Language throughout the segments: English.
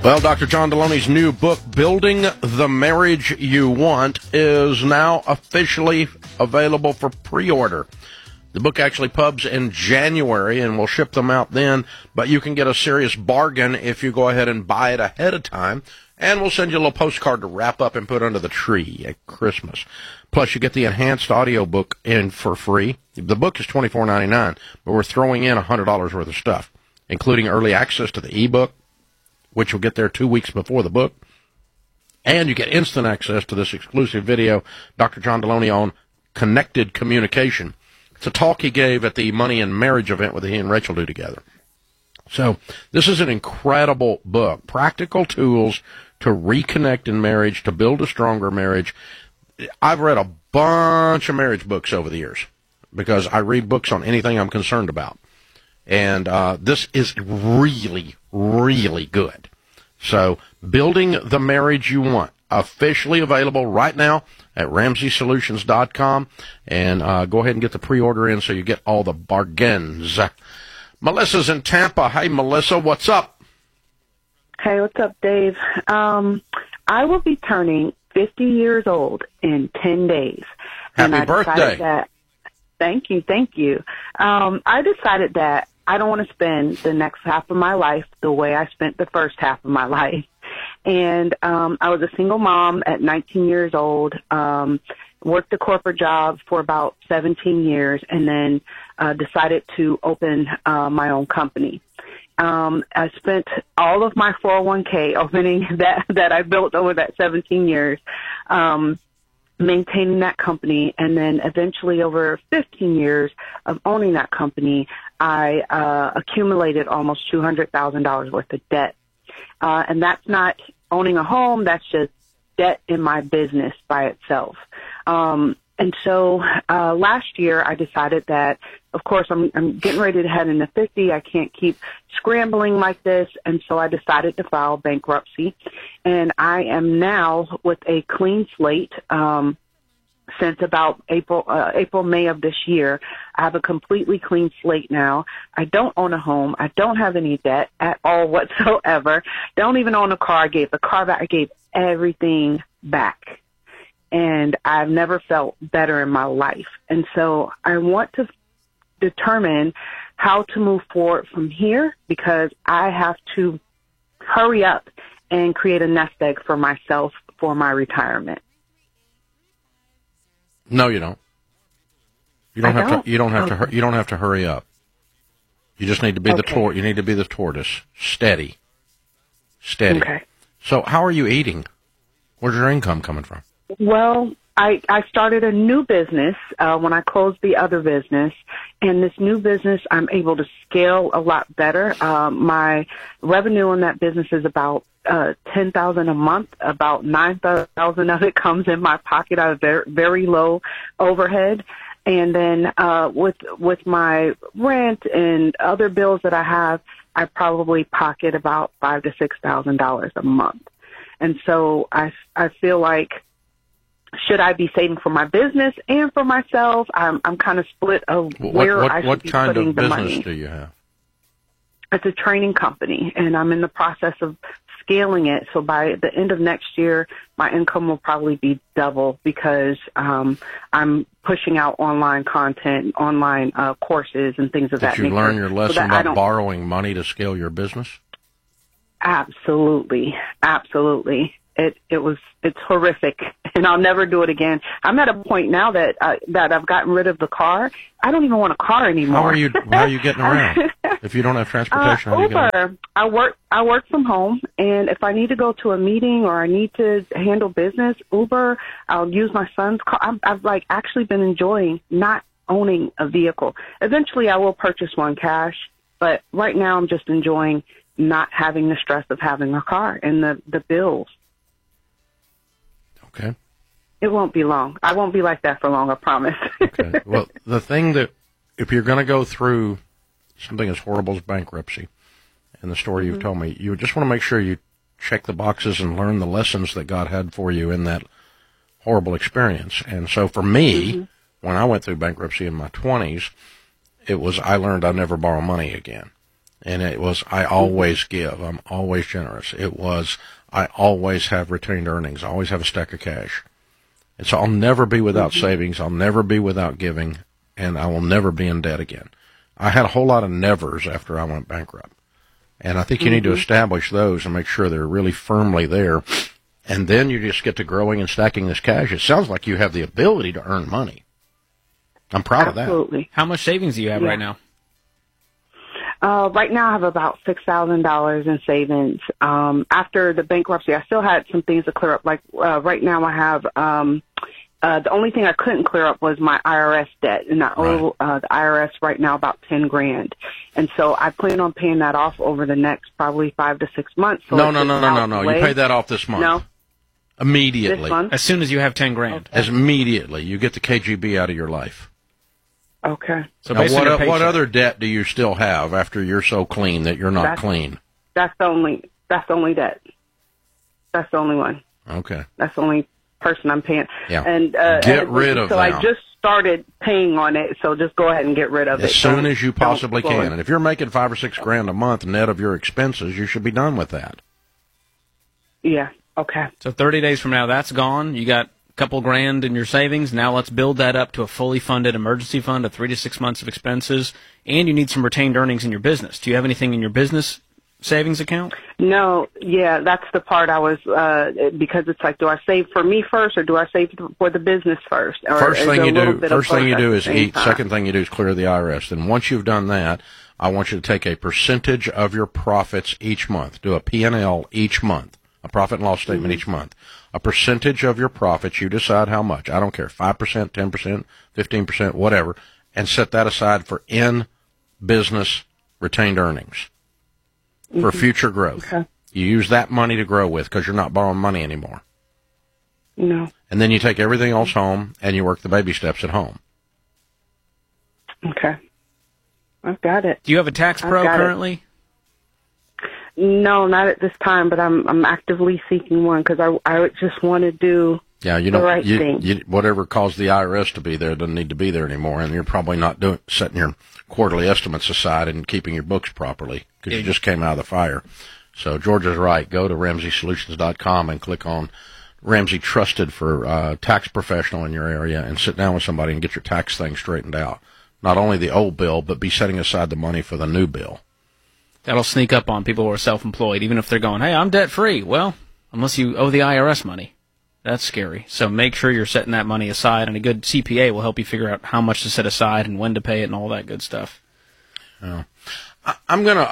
Well, Dr. John Deloney's new book, Building the Marriage You Want, is now officially available for pre-order. The book actually pubs in January, and we'll ship them out then, but you can get a serious bargain if you go ahead and buy it ahead of time, and we'll send you a little postcard to wrap up and put under the tree at Christmas. Plus, you get the enhanced audio book in for free. The book is $24.99, but we're throwing in $100 worth of stuff, including early access to the ebook, which you'll get there 2 weeks before the book. And you get instant access to this exclusive video, Dr. John Deloney, on connected communication. It's a talk he gave at the Money and Marriage event that he and Rachel do together. So this is an incredible book. Practical tools to reconnect in marriage, to build a stronger marriage. I've read a bunch of marriage books over the years because I read books on anything I'm concerned about. And this is really, really good. So, Building the Marriage You Want, officially available right now at RamseySolutions.com. And go ahead and get the pre-order in so you get all the bargains. Melissa's in Tampa. Hey, Melissa, what's up? Hey, what's up, Dave? I will be turning 50 years old in 10 days. Happy birthday. Thank you. I decided that I don't want to spend the next half of my life the way I spent the first half of my life. And I was a single mom at 19 years old, worked a corporate job for about 17 years, and then decided to open my own company. I spent all of my 401k opening that I built over that 17 years, maintaining that company, and then eventually over 15 years of owning that company, I accumulated almost $200,000 worth of debt. And that's not owning a home, that's just debt in my business by itself. And so last year I decided that, of course, I'm getting ready to head into 50. I can't keep scrambling like this. And so I decided to file bankruptcy. And I am now with a clean slate since about April, May of this year. I have a completely clean slate now. I don't own a home. I don't have any debt at all whatsoever. Don't even own a car. I gave the car back. I gave everything back. And I've never felt better in my life. And so I want to determine how to move forward from here because I have to hurry up and create a nest egg for myself for my retirement. No, you don't. You don't have to hurry up. You just need to be you need to be the tortoise. Steady. Okay. So how are you eating? Where's your income coming from? Well, I started a new business when I closed the other business, and this new business I'm able to scale a lot better. My revenue in that business is about $10,000 a month. About $9,000 of it comes in my pocket. I have very, very low overhead, and then with my rent and other bills that I have, I probably pocket about $5,000 to $6,000 a month. And so I feel like, should I be saving for my business and for myself? I'm kind of split of where I should be putting the money. What kind of business do you have? It's a training company, and I'm in the process of scaling it. So by the end of next year, my income will probably be double because I'm pushing out online content, online courses, and things of that nature. Did you learn your lesson about borrowing money to scale your business? Absolutely. It's horrific, and I'll never do it again. I'm at a point now that I've gotten rid of the car. I don't even want a car anymore. How are you getting around? If you don't have transportation, how are you Uber. I work from home, and if I need to go to a meeting or I need to handle business, Uber. I'll use my son's car. I've actually been enjoying not owning a vehicle. Eventually, I will purchase one cash, but right now I'm just enjoying not having the stress of having a car and the bills. Okay. It won't be long. I won't be like that for long, I promise. Okay. Well, the thing that, if you're going to go through something as horrible as bankruptcy, and the story you've told me, you just want to make sure you check the boxes and learn the lessons that God had for you in that horrible experience. And so for me, when I went through bankruptcy in my 20s, I learned I'd never borrow money again. And it was, I always give. I'm always generous. It was, I always have retained earnings. I always have a stack of cash. And so I'll never be without savings. I'll never be without giving. And I will never be in debt again. I had a whole lot of nevers after I went bankrupt. And I think you need to establish those and make sure they're really firmly there. And then you just get to growing and stacking this cash. It sounds like you have the ability to earn money. I'm proud of that. Absolutely. How much savings do you have right now? Right now I have about $6,000 in savings. After the bankruptcy, I still had some things to clear up. Like right now I have the only thing I couldn't clear up was my IRS debt, and I owe the IRS right now about $10,000. And so I plan on paying that off over the next probably 5 to 6 months. So No. You pay that off this month. No. Immediately. This month? As soon as you have $10,000. Okay. As immediately. You get the KGB out of your life. Okay. So now, based on your what paycheck. other debt do you still have after you're so clean that you're not clean? That's the only debt. That's the only one. Okay. That's the only person I'm paying. Yeah. And get rid of so them. I just started paying on it, so just go ahead and get rid of it. As soon as you possibly Don't can. And if you're making $5,000 or $6,000 a month net of your expenses, you should be done with that. Yeah. Okay. So 30 days from now, that's gone. You got a couple grand in your savings. Now let's build that up to a fully funded emergency fund of 3 to 6 months of expenses. And you need some retained earnings in your business. Do you have anything in your business savings account? No, yeah, that's the part I was, because it's like, do I save for me first or do I save for the business first? Or First thing you do is eat. Time? Second thing you do is clear the IRS. Then once you've done that, I want you to take a percentage of your profits each month. Do a P&L each month, a profit and loss statement each month. A percentage of your profits, you decide how much. I don't care, 5%, 10%, 15%, whatever, and set that aside for in-business retained earnings for future growth. Okay. You use that money to grow with because you're not borrowing money anymore. No. And then you take everything else home and you work the baby steps at home. Okay. I've got it. Do you have a tax pro currently? No, not at this time, but I'm actively seeking one because I just want to do the right thing. Whatever caused the IRS to be there doesn't need to be there anymore, and you're probably not setting your quarterly estimates aside and keeping your books properly because you just came out of the fire. So George is right. Go to RamseySolutions.com and click on Ramsey Trusted for tax professional in your area and sit down with somebody and get your tax thing straightened out. Not only the old bill, but be setting aside the money for the new bill. That'll sneak up on people who are self-employed, even if they're going, hey, I'm debt-free. Well, unless you owe the IRS money. That's scary. So make sure you're setting that money aside, and a good CPA will help you figure out how much to set aside and when to pay it and all that good stuff. Oh. I'm going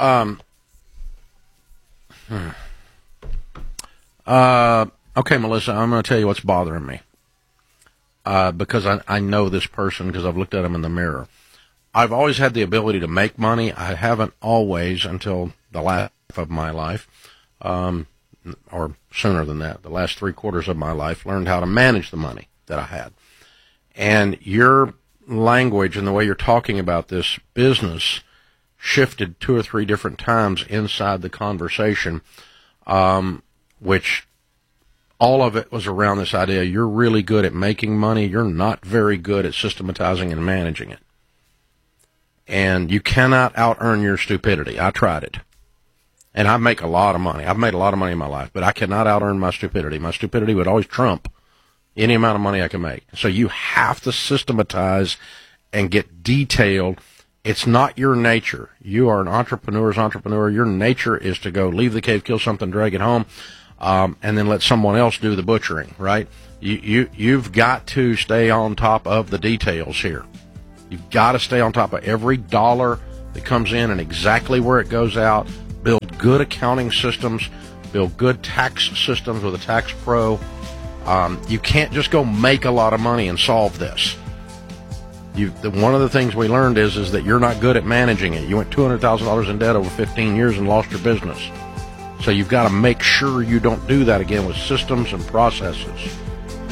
to... Okay, Melissa, I'm going to tell you what's bothering me. Because I know this person because I've looked at him in the mirror. I've always had the ability to make money. I haven't always, until the last of my life, or sooner than that, the last 3/4 of my life, learned how to manage the money that I had. And your language and the way you're talking about this business shifted 2 or 3 different times inside the conversation, which all of it was around this idea, you're really good at making money, you're not very good at systematizing and managing it. And you cannot out-earn your stupidity. I tried it. And I make a lot of money. I've made a lot of money in my life, but I cannot out-earn my stupidity. My stupidity would always trump any amount of money I can make. So you have to systematize and get detailed. It's not your nature. You are an entrepreneur's entrepreneur. Your nature is to go leave the cave, kill something, drag it home, and then let someone else do the butchering, right? You've got to stay on top of the details here. You've got to stay on top of every dollar that comes in and exactly where it goes out. Build good accounting systems. Build good tax systems with a tax pro. You can't just go make a lot of money and solve this. One of the things we learned is that you're not good at managing it. You went $200,000 in debt over 15 years and lost your business. So you've got to make sure you don't do that again with systems and processes.